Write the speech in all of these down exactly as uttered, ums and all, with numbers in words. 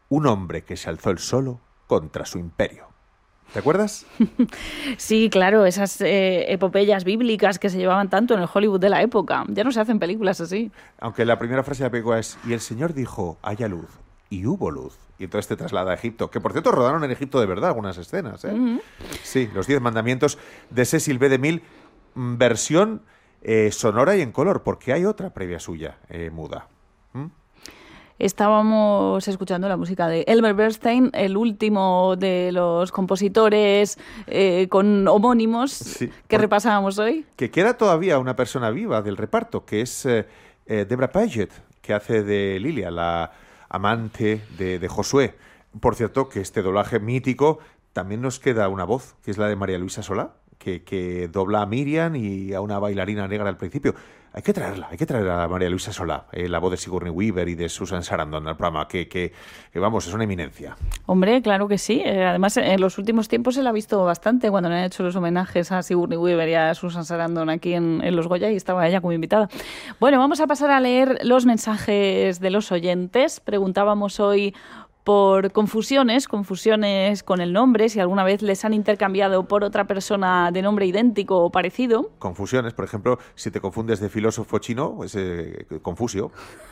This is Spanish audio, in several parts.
un hombre que se alzó él solo contra su imperio. ¿Te acuerdas? Sí, claro, esas eh, epopeyas bíblicas que se llevaban tanto en el Hollywood de la época. Ya no se hacen películas así. Aunque la primera frase de la película es: y el Señor dijo, haya luz, y hubo luz. Y entonces te traslada a Egipto, que por cierto rodaron en Egipto de verdad algunas escenas, ¿eh? Uh-huh. Sí, los Diez Mandamientos de Cecil B. DeMille, versión eh, sonora y en color, porque hay otra previa suya, eh, muda. ¿Mm? Estábamos escuchando la música de Elmer Bernstein, el último de los compositores eh, con homónimos sí, que repasábamos hoy. Que queda todavía una persona viva del reparto, que es eh, eh, Deborah Paget, que hace de Lilia, la amante de, de Josué. Por cierto, que este doblaje mítico también nos queda una voz, que es la de María Luisa Solá, que, que dobla a Miriam y a una bailarina negra al principio. Hay que traerla, hay que traer a María Luisa Solá, eh, la voz de Sigourney Weaver y de Susan Sarandon al programa, que, que, que vamos, es una eminencia. Hombre, claro que sí. Eh, además, en los últimos tiempos se la ha visto bastante cuando le han hecho los homenajes a Sigourney Weaver y a Susan Sarandon aquí en, en Los Goya, y estaba ella como invitada. Bueno, vamos a pasar a leer los mensajes de los oyentes. Preguntábamos hoy por confusiones, confusiones con el nombre, si alguna vez les han intercambiado por otra persona de nombre idéntico o parecido. Confusiones, por ejemplo, si te confundes de filósofo chino, pues eh, Confusio.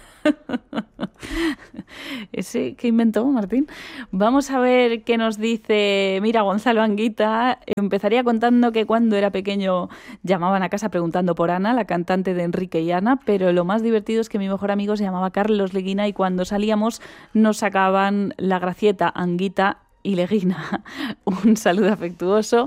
¿Ese qué inventó, Martín? Vamos a ver qué nos dice. Mira, Gonzalo Anguita empezaría contando que cuando era pequeño llamaban a casa preguntando por Ana, la cantante de Enrique y Ana, pero lo más divertido es que mi mejor amigo se llamaba Carlos Leguina y cuando salíamos nos sacaban la gracieta Anguita y Leguina. Un saludo afectuoso.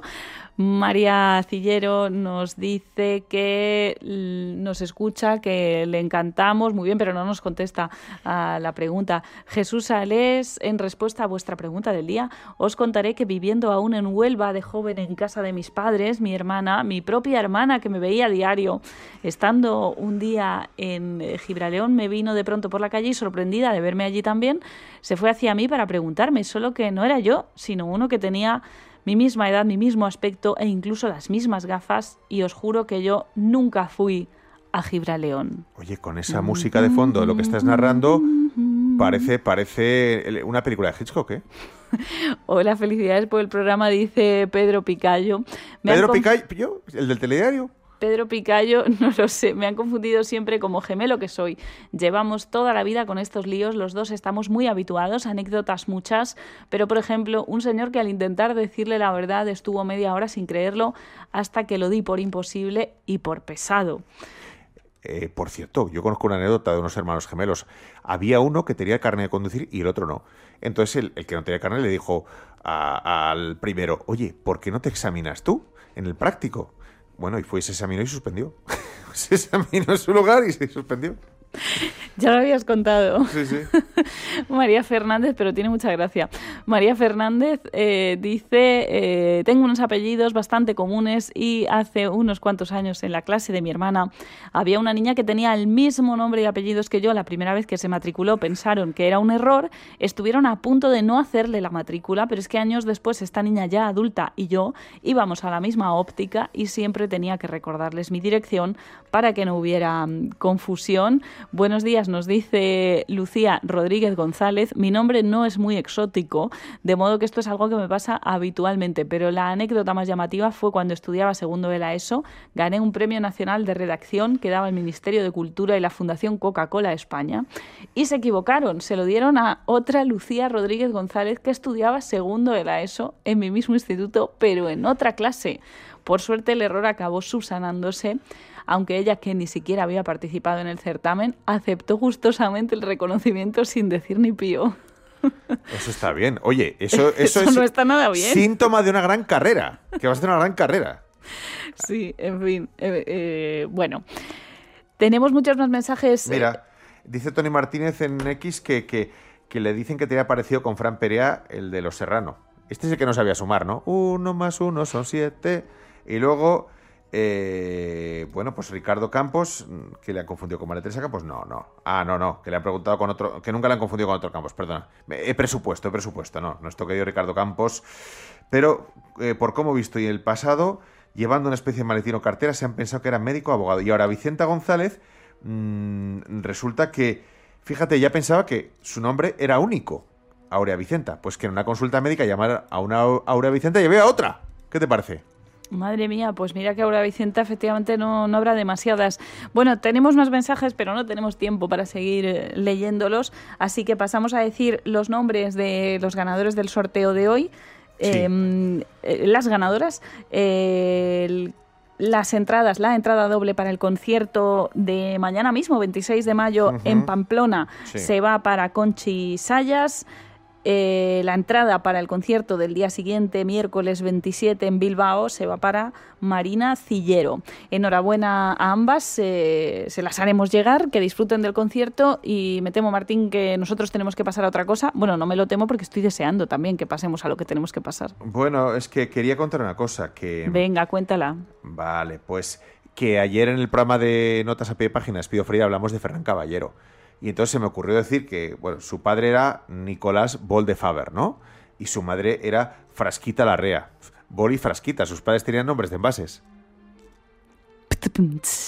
María Cillero nos dice que nos escucha, que le encantamos, muy bien, pero no nos contesta a la pregunta. Jesús Alés, en respuesta a vuestra pregunta del día, os contaré que viviendo aún en Huelva de joven en casa de mis padres, mi hermana, mi propia hermana que me veía a diario, estando un día en Gibraleón, me vino de pronto por la calle y sorprendida de verme allí también, se fue hacia mí para preguntarme, solo que no era yo, sino uno que tenía mi misma edad, mi mismo aspecto e incluso las mismas gafas, y os juro que yo nunca fui a Gibraleón. Oye, con esa música de fondo, lo que estás narrando parece, parece una película de Hitchcock, ¿eh? Hola, felicidades por el programa, dice Pedro Picayo. Me ¿Pedro Picayo? ¿El del telediario? Pedro Picayo, no lo sé, me han confundido siempre como gemelo que soy. Llevamos toda la vida con estos líos, los dos estamos muy habituados, anécdotas muchas, pero por ejemplo, un señor que al intentar decirle la verdad estuvo media hora sin creerlo hasta que lo di por imposible y por pesado. Eh, por cierto, yo conozco una anécdota de unos hermanos gemelos. Había uno que tenía carne de conducir y el otro no. Entonces el, el que no tenía carne le dijo a, al primero, oye, ¿por qué no te examinas tú en el práctico? Bueno, y fue, se examinó y suspendió. Se examinó en su lugar y se suspendió. Ya lo habías contado. Sí, sí. María Fernández, pero tiene mucha gracia. María Fernández eh, dice, eh, tengo unos apellidos bastante comunes y hace unos cuantos años en la clase de mi hermana había una niña que tenía el mismo nombre y apellidos que yo. La primera vez que se matriculó pensaron que era un error, estuvieron a punto de no hacerle la matrícula, pero es que años después esta niña ya adulta y yo íbamos a la misma óptica y siempre tenía que recordarles mi dirección para que no hubiera um, confusión. Buenos días, nos dice Lucía Rodríguez González. Mi nombre no es muy exótico, de modo que esto es algo que me pasa habitualmente, pero la anécdota más llamativa fue cuando estudiaba segundo de la ESO, gané un premio nacional de redacción que daba el Ministerio de Cultura y la Fundación Coca-Cola España, y se equivocaron, se lo dieron a otra Lucía Rodríguez González que estudiaba segundo de la ESO en mi mismo instituto, pero en otra clase. Por suerte el error acabó subsanándose, aunque ella, que ni siquiera había participado en el certamen, aceptó gustosamente el reconocimiento sin decir ni pío. Eso está bien. Oye, eso, eso, eso es no está nada bien. Síntoma de una gran carrera, que vas a hacer una gran carrera. Sí, en fin. Eh, eh, bueno, tenemos muchos más mensajes. Mira, dice Tony Martínez en X que, que, que le dicen que te había parecido con Fran Perea, el de Los Serrano. Este es el que no sabía sumar, ¿no? Uno más uno son siete. Y luego... Eh, bueno, pues Ricardo Campos, que le han confundido con María Teresa Campos, no, no. Ah, no, no, que le han preguntado con otro, que nunca le han confundido con otro Campos, perdona. He presupuesto, he presupuesto, no, nuestro querido Ricardo Campos. Pero eh, por cómo he visto y el pasado, llevando una especie de maletín o cartera, se han pensado que era médico o abogado. Y ahora Vicenta González, mmm, resulta que, fíjate, ya pensaba que su nombre era único. Aurea Vicenta. Pues que en una consulta médica llamar a una Aurea Vicenta y había otra. ¿Qué te parece? Madre mía, pues mira que Aurea Vicenta efectivamente no, no habrá demasiadas. Bueno, tenemos más mensajes, pero no tenemos tiempo para seguir eh, leyéndolos, así que pasamos a decir los nombres de los ganadores del sorteo de hoy. Sí. Eh, eh, las ganadoras, eh, el, las entradas, la entrada doble para el concierto de mañana mismo, veintiséis de mayo, uh-huh. en Pamplona, sí. se va para Conchi Sayas. Eh, la entrada para el concierto del día siguiente, miércoles veintisiete, en Bilbao, se va para Marina Cillero. Enhorabuena a ambas, eh, se las haremos llegar, que disfruten del concierto y me temo, Martín, que nosotros tenemos que pasar a otra cosa. Bueno, no me lo temo porque estoy deseando también que pasemos a lo que tenemos que pasar. Bueno, es que quería contar una cosa que... Venga, cuéntala. Vale, pues que ayer en el programa de Notas a Pie de Página, Espido Freire, hablamos de Ferran Caballero. Y entonces se me ocurrió decir que, bueno, su padre era Nicolás Bol de Faber, ¿no? Y su madre era Frasquita Larrea. Bol y Frasquita, sus padres tenían nombres de envases.